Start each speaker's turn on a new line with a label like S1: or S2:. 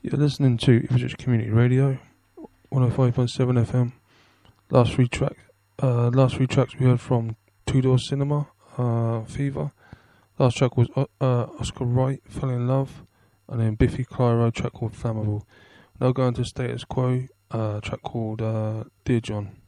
S1: You're listening to Ipswich Community Radio, 105.7 FM. Last three tracks we heard from Two Door Cinema, Fever. Last track was Oscar Wright, Fell in Love, and then Biffy Clyro, track called Flammable. Now going to Status Quo, track called Dear John.